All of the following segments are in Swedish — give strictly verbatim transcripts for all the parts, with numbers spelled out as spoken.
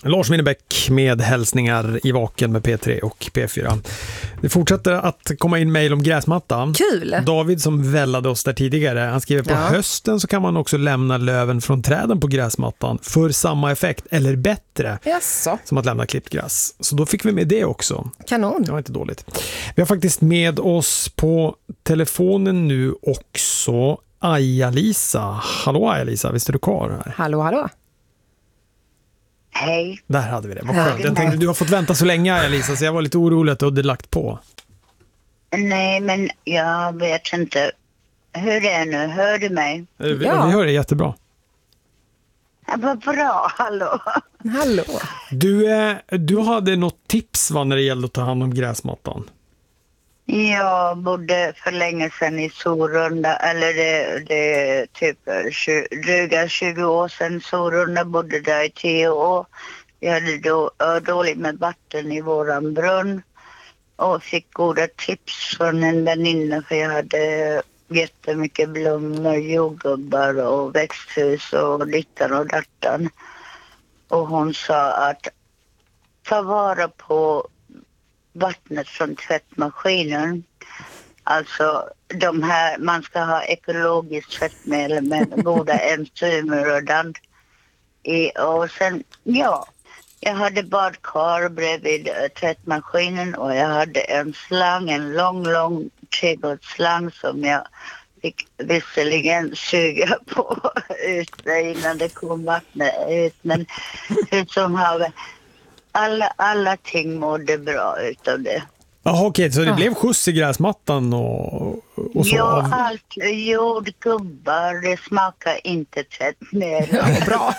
Lars Winnerbäck med hälsningar i Vaken med P tre och P fyra. Det fortsätter att komma in mejl om gräsmattan. Kul! David som vällade oss där tidigare, han skriver på Ja. hösten så kan man också lämna löven från träden på gräsmattan för samma effekt eller bättre Jaså. som att lämna klippt gräs. Så då fick vi med det också. Kanon. Det var inte dåligt. Vi har faktiskt med oss på telefonen nu också Aja-Lisa. Hallå Aja-Lisa, visst är du kvar här? Hallå, hallå. Hej. Där hade vi det. Vad skönt. Jag tänkte du har fått vänta så länge Aja-Lisa så jag var lite orolig att du hade lagt på. Nej, men jag vet inte. Hur är det nu? Hör du mig? Vi, Ja. vi hör det jättebra. Ja, vad bra, hallå. Hallå. Du, eh, du hade något tips va, när det gällde att ta hand om gräsmattan? Jag bodde för länge sedan i Sorunda, eller det, det är typ tjugo, dryga tjugo år sedan. Sorunda, bodde där i tio år. Vi hade då, dåligt med vatten i våran brunn och fick goda tips från en väninna för jag hade jättemycket blommor, jordgubbar och växthus och dittan och dattan. Och hon sa att ta vara på vattnet från tvättmaskinen. Alltså de här, man ska ha ekologiskt tvättmedel med goda enzymer och dant. I, och sen, ja, jag hade badkar bredvid äh, tvättmaskinen och jag hade en slang, en lång, lång trädgårdsslang som jag fick visserligen suga på ut innan det kom vattnet ut. Men hur som haver, alla, alla ting mådde bra utav det. Jaha, okej, så det Ja. blev skjuts i gräsmattan och, och så? Ja, av- allt jordgubbar, det smakar inte tvättmedel. Bra.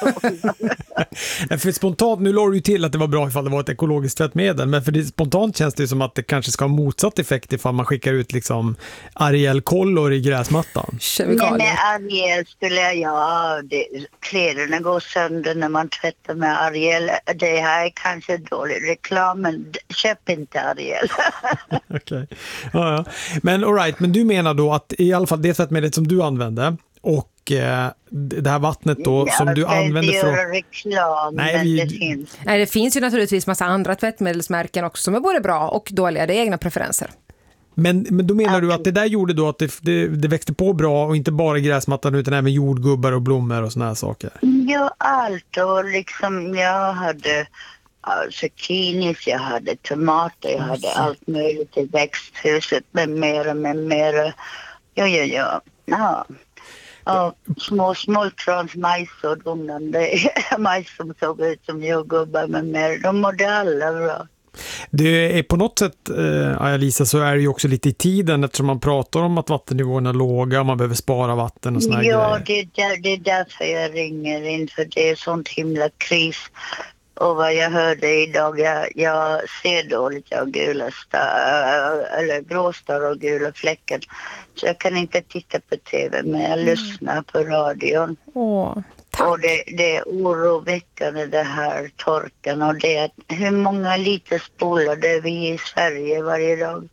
Nej, för spontant, nu låg det ju till att det var bra ifall det var ett ekologiskt tvättmedel, men för det, spontant känns det ju som att det kanske ska ha motsatt effekt ifall man skickar ut liksom Ariel-kollor i gräsmattan. Nej, Kemikalier. med Ariel skulle jag, ja, det, kläderna går sönder när man tvättar med Ariel. Det här är kanske dålig reklam, men köp inte Ariel. Okej. Ja, ja. Men all right, men du menar då att i alla fall det tvättmedlet som du använde och eh, det här vattnet då som du använde Jag ska inte från... göra reklam, Nej, men vi- det finns. Nej, det finns ju naturligtvis massa andra tvättmedelsmärken också som är både bra och dåliga. Det är egna preferenser. Men, men då menar du att det där gjorde då att det, det, det växte på bra och inte bara gräsmattan utan även jordgubbar och blommor och såna här saker? Ja, allt. Och liksom jag hade uh, zucchinis, jag hade tomater, jag hade allt möjligt i växthuset med mera, med mera. Ja, ja, ja. ja. Och små smultrons majs och domnande majs som såg ut som jordgubbar med mera. De mådde alla bra. Det är på något sätt, eh, Aja-Lisa, så är det ju också lite i tiden eftersom man pratar om att vattennivåerna är låga och man behöver spara vatten och såna här Ja, grejer. det är, där, det är därför jag ringer in, för det är sånt himla kris. Och vad jag hörde idag, jag, jag ser dåligt, jag har gula star, eller gråstar och gula fläckar. Så jag kan inte titta på tv, men jag lyssnar på radion. Åh, tack. Och det, det är oroväckande det här torkan, och det är hur många liter spolade vi i Sverige varje dag.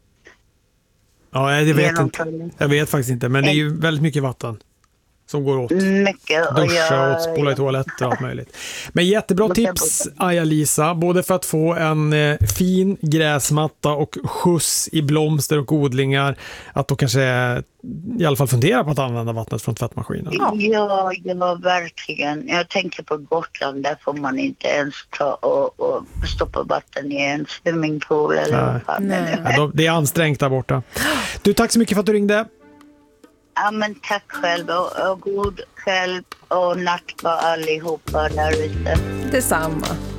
Ja, jag vet inte. Genomförande. Jag vet faktiskt inte, men det är ju väldigt mycket vatten som går åt. Mycket. Och Duscha jag, och spola i toaletter och allt möjligt. Men jättebra tips, Aja-Lisa, både för att få en eh, fin gräsmatta och skjuts i blomster och odlingar, att då kanske eh, i alla fall fundera på att använda vattnet från tvättmaskinen. Ja. Ja, ja, verkligen. Jag tänker på Gotland, där får man inte ens ta och, och stoppa vatten i en swimmingpool eller Nej. vad fan det Nej. nu är. Ja, då, det är ansträngt där borta. Du, tack så mycket för att du ringde. Ja, men tack själv, och, och god kväll och natt på allihopa där ute. Detsamma.